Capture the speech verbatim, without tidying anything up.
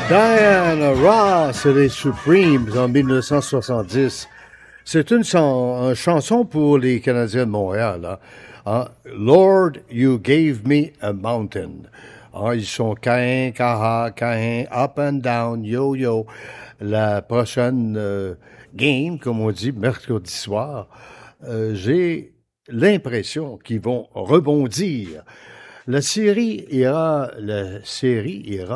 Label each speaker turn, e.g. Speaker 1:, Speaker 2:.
Speaker 1: Diana Ross et les Supremes en dix-neuf cent soixante-dix. C'est une chan- une chanson pour les Canadiens de Montréal. Hein. Hein? Lord, you gave me a mountain. Hein, ils sont Cain, Caha, Cain, up and down, yo-yo. La prochaine euh, game, comme on dit, mercredi soir, euh, j'ai l'impression qu'ils vont rebondir. La série ira, la série ira